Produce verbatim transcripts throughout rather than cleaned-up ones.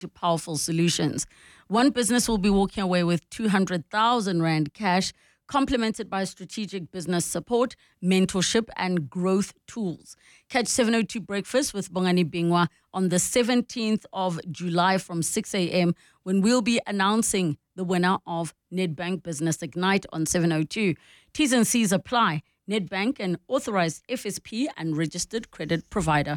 to powerful solutions. One business will be walking away with two hundred thousand Rand cash, complemented by strategic business support, mentorship, and growth tools. Catch seven oh two Breakfast with Bongani Bingwa on the seventeenth of July from six a.m. when we'll be announcing the winner of Nedbank Business Ignite on seven oh two. T's and C's apply. Nedbank, an authorized F S P and registered credit provider.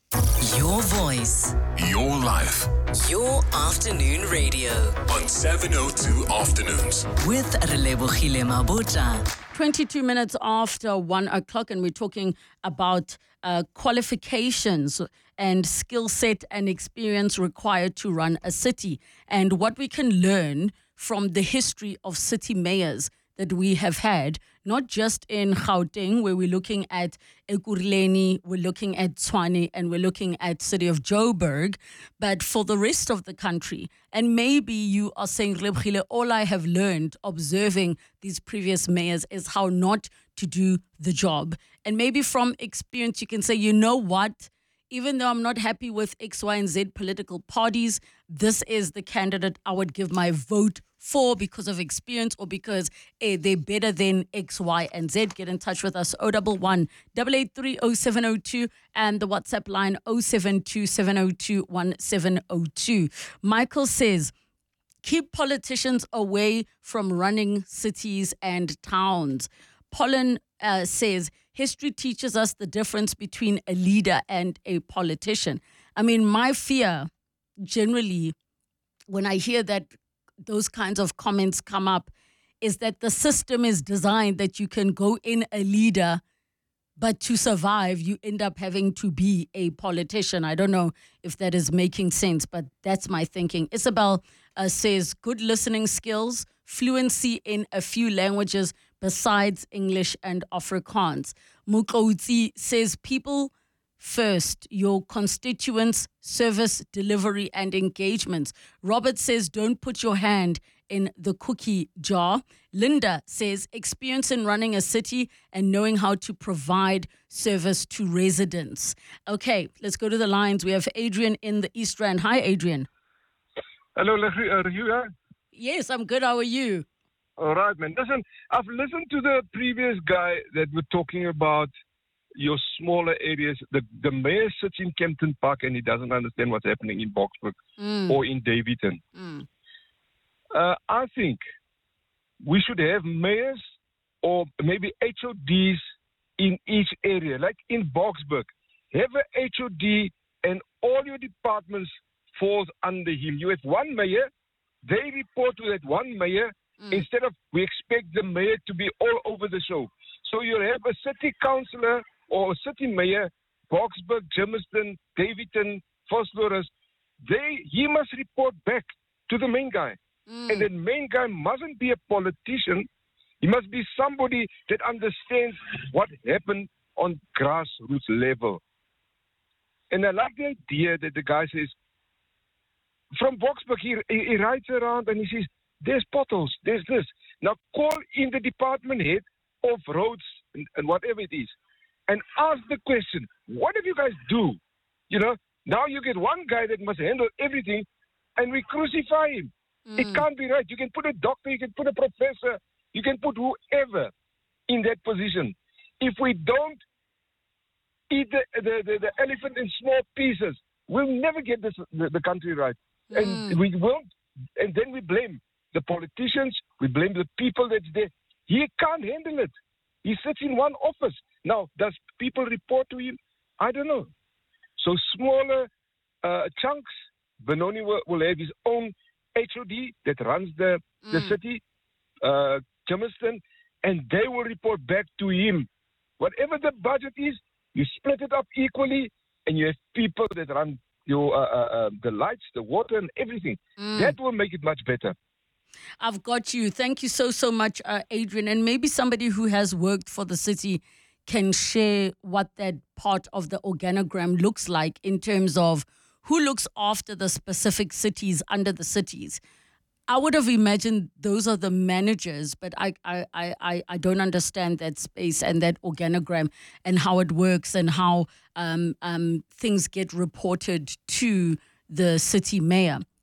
Your voice. Your life. Your afternoon radio. On seven oh two Afternoons. With Relebohile Mabota. twenty-two minutes after one o'clock, and we're talking about uh, qualifications and skill set and experience required to run a city, and what we can learn from the history of city mayors that we have had, not just in Gauteng, where we're looking at Ekurhuleni, we're looking at Tshwane, and we're looking at city of Joburg, but for the rest of the country. And maybe you are saying, Relebohile, all I have learned observing these previous mayors is how not to do the job. And maybe from experience, you can say, you know what? Even though I'm not happy with X, Y, and Z political parties, this is the candidate I would give my vote for because of experience or because eh, they're better than X, Y, and Z. Get in touch with us, oh one one, eight eight three, oh seven oh two, and the WhatsApp line oh seven two, seven oh two, one seven oh two. Michael says, keep politicians away from running cities and towns. Pollen uh, says, history teaches us the difference between a leader and a politician. I mean, my fear generally when I hear that those kinds of comments come up is that the system is designed that you can go in a leader, but to survive, you end up having to be a politician. I don't know if that is making sense, but that's my thinking. Isabel uh, says, good listening skills, fluency in a few languages besides English and Afrikaans. Mukouzi says, people first, your constituents, service, delivery, and engagements. Robert says, don't put your hand in the cookie jar. Linda says, experience in running a city and knowing how to provide service to residents. Okay, let's go to the lines. We have Adrian in the East Rand. Hi, Adrian. Hello, are you here? Yes, I'm good. How are you? All right, man. Listen, I've listened to the previous guy that were talking about your smaller areas. The the mayor sits in Kempton Park and he doesn't understand what's happening in Boksburg Mm. or in Davidton. Mm. Uh, I think we should have mayors or maybe H O Ds in each area. Like in Boksburg, have a H O D and all your departments falls under him. You have one mayor, they report to that one mayor, mm. instead of we expect the mayor to be all over the show. So you have a city councillor or a city mayor, Boksburg, Germiston, Davidton, Vosloorus, they he must report back to the main guy. Mm. And the main guy mustn't be a politician. He must be somebody that understands what happened on grassroots level. And I like the idea that the guy says, from Boksburg, he, he rides around and he says, there's potholes, there's this. Now call in the department head of roads and, and whatever it is and ask the question, what did you guys do? You know, now you get one guy that must handle everything and we crucify him. Mm. It can't be right. You can put a doctor, you can put a professor, you can put whoever in that position. If we don't eat the, the, the, the elephant in small pieces, we'll never get this, the, the country right. Mm. And we won't. And then we blame the politicians, we blame the people that's there. He can't handle it. He sits in one office. Now, does people report to him? I don't know. So smaller uh, chunks, Benoni will, will have his own H O D that runs the, mm. the city, uh, Germiston, and they will report back to him. Whatever the budget is, you split it up equally, and you have people that run your uh, uh, uh, the lights, the water, and everything. Mm. That will make it much better. I've got you. Thank you so, so much, uh, Adrian. And maybe somebody who has worked for the city can share what that part of the organogram looks like in terms of who looks after the specific cities under the cities. I would have imagined those are the managers, but I, I, I, I don't understand that space and that organogram and how it works and how um, um, things get reported to the city mayor.